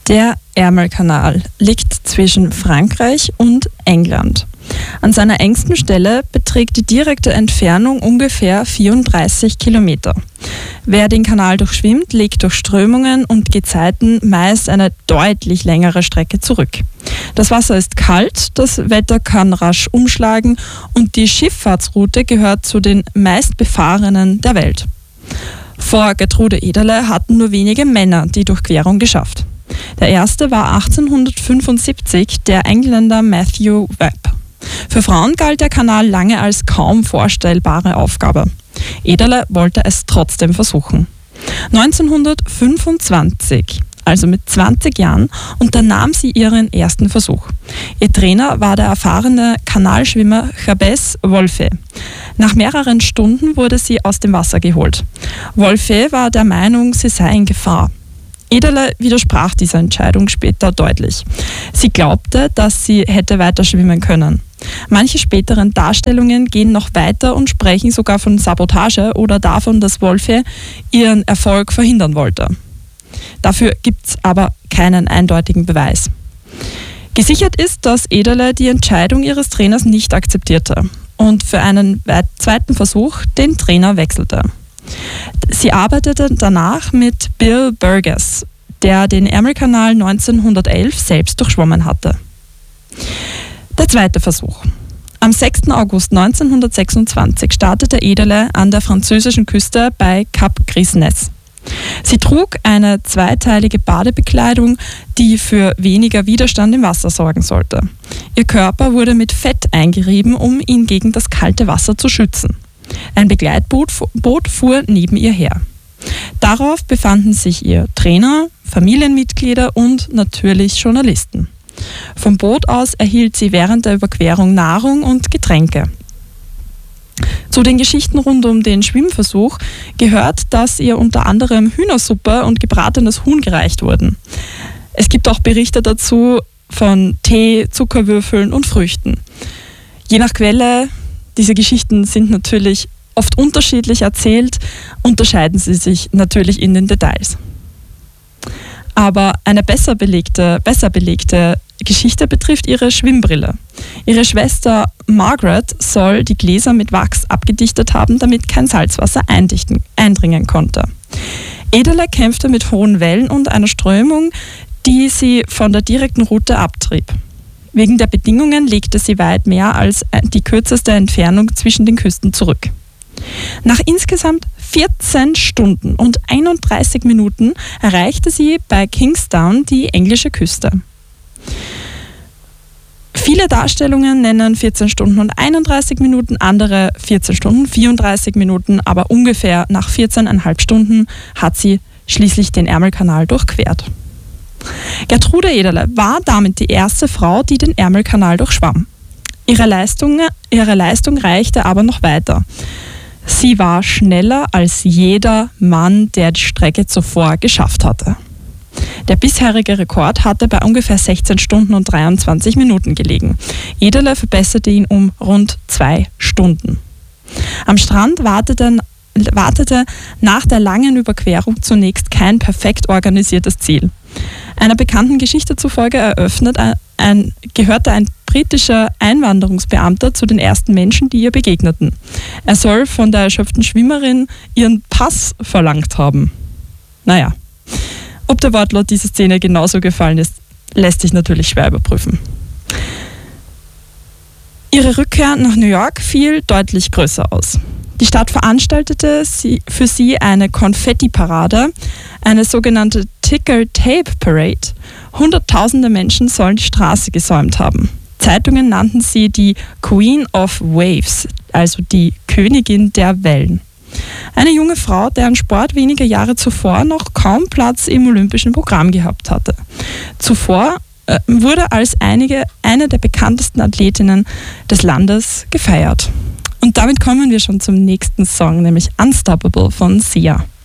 Der Ärmelkanal liegt zwischen Frankreich und England. An seiner engsten Stelle beträgt die direkte Entfernung ungefähr 34 Kilometer. Wer den Kanal durchschwimmt, legt durch Strömungen und Gezeiten meist eine deutlich längere Strecke zurück. Das Wasser ist kalt, das Wetter kann rasch umschlagen und die Schifffahrtsroute gehört zu den meistbefahrenen der Welt. Vor Gertrude Ederle hatten nur wenige Männer die Durchquerung geschafft. Der erste war 1875 der Engländer Matthew Webb. Für Frauen galt der Kanal lange als kaum vorstellbare Aufgabe. Ederle wollte es trotzdem versuchen. 1925, also mit 20 Jahren, unternahm sie ihren ersten Versuch. Ihr Trainer war der erfahrene Kanalschwimmer Jabez Wolfe. Nach mehreren Stunden wurde sie aus dem Wasser geholt. Wolfe war der Meinung, sie sei in Gefahr. Ederle widersprach dieser Entscheidung später deutlich. Sie glaubte, dass sie hätte weiter schwimmen können. Manche späteren Darstellungen gehen noch weiter und sprechen sogar von Sabotage oder davon, dass Wolfe ihren Erfolg verhindern wollte. Dafür gibt es aber keinen eindeutigen Beweis. Gesichert ist, dass Ederle die Entscheidung ihres Trainers nicht akzeptierte und für einen zweiten Versuch den Trainer wechselte. Sie arbeitete danach mit Bill Burgess, der den Ärmelkanal 1911 selbst durchschwommen hatte. Der zweite Versuch. Am 6. August 1926 startete Ederle an der französischen Küste bei Cap Gris-Nez. Sie trug eine zweiteilige Badebekleidung, die für weniger Widerstand im Wasser sorgen sollte. Ihr Körper wurde mit Fett eingerieben, um ihn gegen das kalte Wasser zu schützen. Ein Begleitboot fuhr neben ihr her. Darauf befanden sich ihr Trainer, Familienmitglieder und natürlich Journalisten. Vom Boot aus erhielt sie während der Überquerung Nahrung und Getränke. Zu den Geschichten rund um den Schwimmversuch gehört, dass ihr unter anderem Hühnersuppe und gebratenes Huhn gereicht wurden. Es gibt auch Berichte dazu von Tee, Zuckerwürfeln und Früchten. Je nach Quelle, diese Geschichten sind natürlich oft unterschiedlich erzählt, unterscheiden sie sich natürlich in den Details. Aber eine besser belegte Geschichte betrifft ihre Schwimmbrille. Ihre Schwester Margaret soll die Gläser mit Wachs abgedichtet haben, damit kein Salzwasser eindringen konnte. Ederle kämpfte mit hohen Wellen und einer Strömung, die sie von der direkten Route abtrieb. Wegen der Bedingungen legte sie weit mehr als die kürzeste Entfernung zwischen den Küsten zurück. Nach insgesamt 14 Stunden und 31 Minuten erreichte sie bei Kingstown die englische Küste. Viele Darstellungen nennen 14 Stunden und 31 Minuten, andere 14 Stunden, 34 Minuten, aber ungefähr nach 14,5 Stunden hat sie schließlich den Ärmelkanal durchquert. Gertrude Ederle war damit die erste Frau, die den Ärmelkanal durchschwamm. Ihre Leistung reichte aber noch weiter. Sie war schneller als jeder Mann, der die Strecke zuvor geschafft hatte. Der bisherige Rekord hatte bei ungefähr 16 Stunden und 23 Minuten gelegen. Ederle verbesserte ihn um rund 2 Stunden. Am Strand wartete nach der langen Überquerung zunächst kein perfekt organisiertes Ziel. Einer bekannten Geschichte zufolge gehörte ein britischer Einwanderungsbeamter zu den ersten Menschen, die ihr begegneten. Er soll von der erschöpften Schwimmerin ihren Pass verlangt haben. Naja, ob der Wortlaut dieser Szene genauso gefallen ist, lässt sich natürlich schwer überprüfen. Ihre Rückkehr nach New York fiel deutlich größer aus. Die Stadt veranstaltete für sie eine Konfetti-Parade, eine sogenannte Ticker-Tape-Parade. Hunderttausende Menschen sollen die Straße gesäumt haben. Zeitungen nannten sie die Queen of Waves, also die Königin der Wellen. Eine junge Frau, deren Sport wenige Jahre zuvor noch kaum Platz im olympischen Programm gehabt hatte. Zuvor wurde als eine der bekanntesten Athletinnen des Landes gefeiert. Und damit kommen wir schon zum nächsten Song, nämlich Unstoppable von Sia.